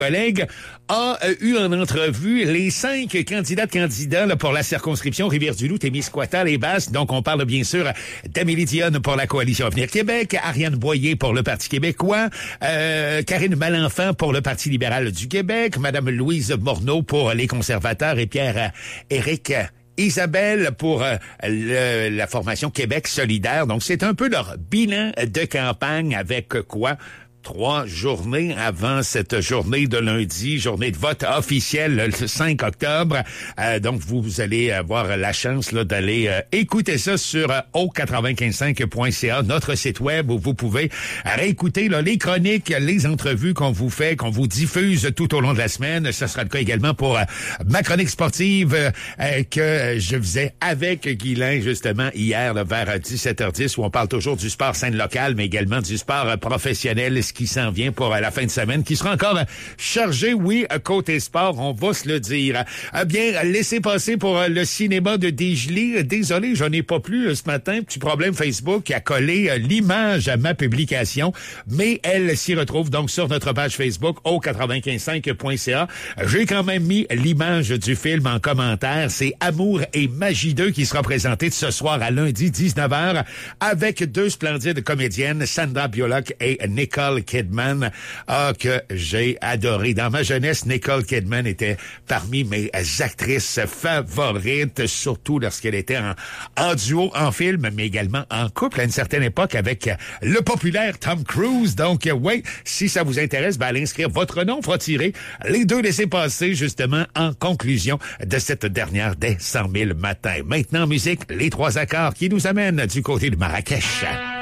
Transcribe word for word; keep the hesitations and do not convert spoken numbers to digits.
collègue a euh, eu en entrevue les cinq candidats candidats là, pour la circonscription Rivière-du-Loup, Témiscouata, les Basses. Donc, on parle bien sûr d'Amélie Dionne pour la Coalition Avenir Québec, Ariane Boyer pour le Parti québécois, euh, Karine Malenfant pour le Parti libéral du Québec, Madame Louise Morneau pour les conservateurs et Pierre-Éric Isabelle pour euh, le, la formation Québec solidaire. Donc, c'est un peu leur bilan de campagne avec quoi? Trois journées avant cette journée de lundi, journée de vote officielle le cinq octobre. Euh, donc, vous, vous allez avoir la chance là, d'aller euh, écouter ça sur euh, o quatre-vingt-quinze cinq point c a, notre site web où vous pouvez réécouter là, les chroniques, les entrevues qu'on vous fait, qu'on vous diffuse tout au long de la semaine. Ce sera le cas également pour euh, ma chronique sportive euh, que je faisais avec Guylain justement hier là, vers dix-sept heures dix où on parle toujours du sport scène locale, mais également du sport euh, professionnel, qui s'en vient pour la fin de semaine, qui sera encore chargé, oui, côté sport, on va se le dire. Eh bien, laissez passer pour le cinéma de Desjolies. Désolé, j'en ai pas plus ce matin. Petit problème, Facebook a collé l'image à ma publication, mais elle s'y retrouve donc sur notre page Facebook o quatre-vingt-quinze cinq point c a. J'ai quand même mis l'image du film en commentaire. C'est Amour et Magie deux qui sera présenté ce soir à lundi dix-neuf heures avec deux splendides comédiennes, Sandra Bullock et Nicole Kidman, ah, que j'ai adoré. Dans ma jeunesse, Nicole Kidman était parmi mes actrices favorites, surtout lorsqu'elle était en, en duo, en film, mais également en couple à une certaine époque avec le populaire Tom Cruise. Donc, oui, si ça vous intéresse, ben, allez inscrire votre nom, fera tirer les deux laissez-passer, justement, en conclusion de cette dernière des cent mille matins. Maintenant, en musique, les trois accords qui nous amènent du côté de Marrakech.